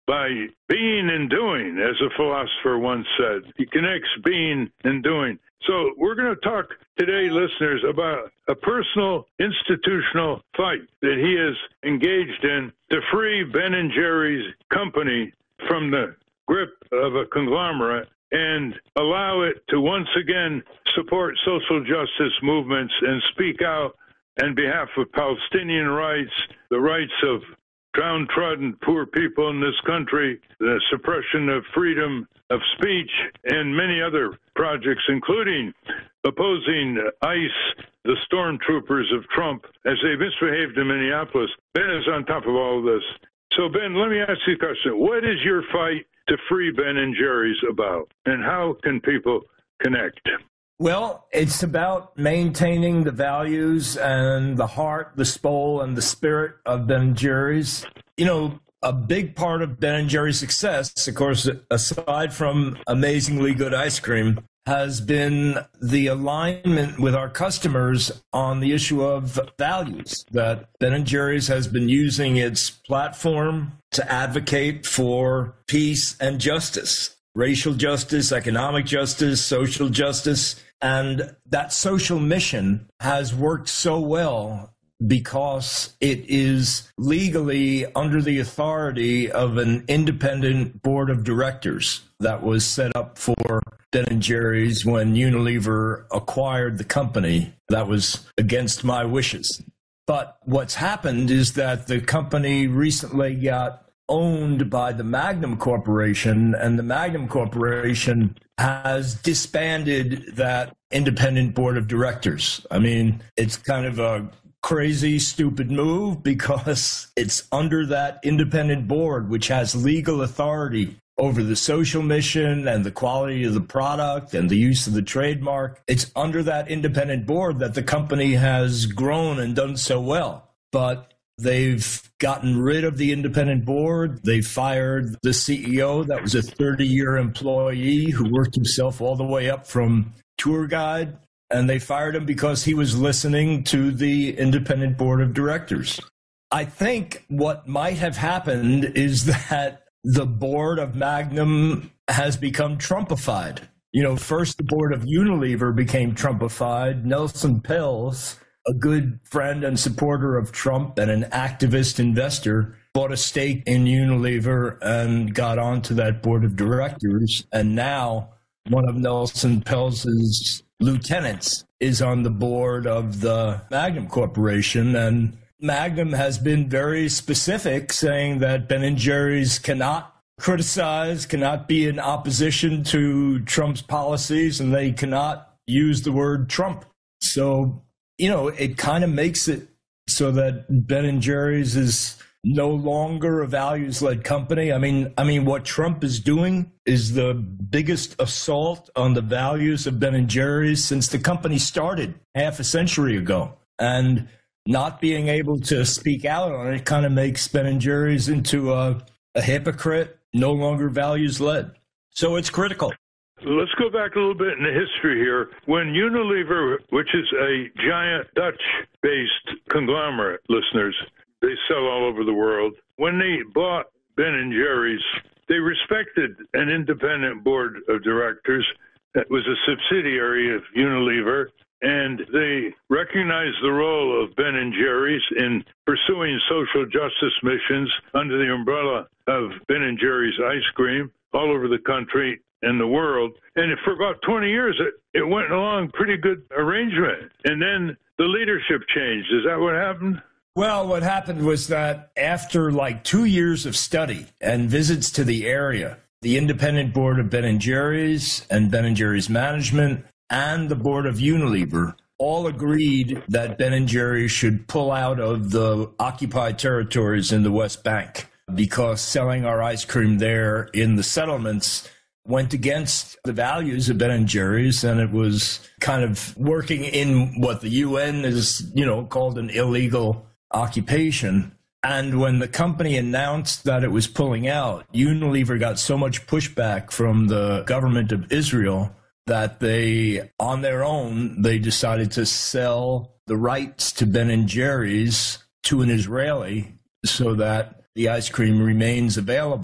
by being and doing, as a philosopher once said. He connects being and doing. So we're going to talk today, listeners, about a personal institutional fight that he is engaged in to free Ben and Jerry's company from the grip of a conglomerate and allow it to once again support social justice movements and speak out on behalf of Palestinian rights, the rights of downtrodden poor people in this country, the suppression of freedom of speech, and many other projects, including opposing ICE, the stormtroopers of Trump, as they misbehaved in Minneapolis. Ben is on top of all of this. So, Ben, let me ask you a question. What is your fight to free Ben and Jerry's about, and how can people connect? Well, it's about maintaining the values and the heart, the soul, and the spirit of Ben & Jerry's. You know, a big part of Ben & Jerry's success, of course, aside from amazingly good ice cream, has been the alignment with our customers on the issue of values, that Ben & Jerry's has been using its platform to advocate for peace and justice, racial justice, economic justice, social justice. And that social mission has worked so well because it is legally under the authority of an independent board of directors that was set up for Ben & Jerry's when Unilever acquired the company. That was against my wishes. But what's happened is that the company recently got owned by the Magnum Corporation, and the Magnum Corporation has disbanded that independent board of directors. I mean, it's kind of a crazy, stupid move because it's under that independent board, which has legal authority over the social mission and the quality of the product and the use of the trademark. It's under that independent board that the company has grown and done so well. But they've gotten rid of the independent board. They fired the CEO. That was a 30-year employee who worked himself all the way up from tour guide. And they fired him because he was listening to the independent board of directors. I think what might have happened is that the board of Magnum has become Trumpified. You know, first the board of Unilever became Trumpified. Nelson Peltz, a good friend and supporter of Trump and an activist investor, bought a stake in Unilever and got onto that board of directors. And now one of Nelson Peltz's lieutenants is on the board of the Magnum Corporation. And Magnum has been very specific, saying that Ben & Jerry's cannot criticize, cannot be in opposition to Trump's policies, and they cannot use the word Trump. So, you know, it kind of makes it so that Ben & Jerry's is no longer a values-led company. I mean, what Trump is doing is the biggest assault on the values of Ben & Jerry's since the company started half a century ago. And not being able to speak out on it kind of makes Ben & Jerry's into a hypocrite, no longer values-led. So it's critical. Let's go back a little bit in the history here. When Unilever, which is a giant Dutch-based conglomerate, listeners, they sell all over the world. When they bought Ben & Jerry's, they respected an independent board of directors that was a subsidiary of Unilever, and they recognized the role of Ben & Jerry's in pursuing social justice missions under the umbrella of Ben & Jerry's ice cream all over the country and the world. And for about 20 years, it went along pretty good arrangement. And then the leadership changed. Is that what happened? Well, what happened was that after like 2 years of study and visits to the area, the independent board of Ben & Jerry's and Ben & Jerry's management and the board of Unilever all agreed that Ben & Jerry's should pull out of the occupied territories in the West Bank because selling our ice cream there in the settlements went against the values of Ben & Jerry's, and it was kind of working in what the UN is, called an illegal occupation. And when the company announced that it was pulling out, Unilever got so much pushback from the government of Israel that they, on their own, they decided to sell the rights to Ben & Jerry's to an Israeli so that the ice cream remains available.